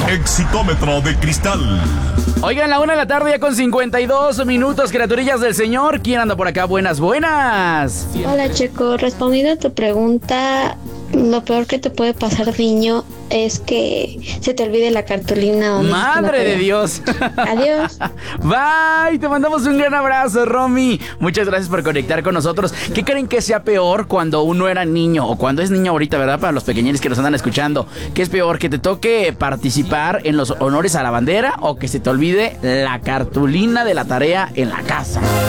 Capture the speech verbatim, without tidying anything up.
Exitómetro de cristal. Oigan, la una de la tarde ya con cincuenta y dos minutos, criaturillas del Señor. ¿Quién anda por acá? Buenas, buenas. Hola, Checo. Respondiendo a tu pregunta, lo peor que te puede pasar, niño, es que se te olvide la cartulina. O ¡Madre de Dios! Adiós. Bye, te mandamos un gran abrazo, Romy. Muchas gracias por conectar con nosotros. ¿Qué creen que sea peor cuando uno era niño o cuando es niño ahorita, verdad? Para los pequeñines que nos andan escuchando. ¿Qué es peor? ¿Que te toque participar en los honores a la bandera o que se te olvide la cartulina de la tarea en la casa?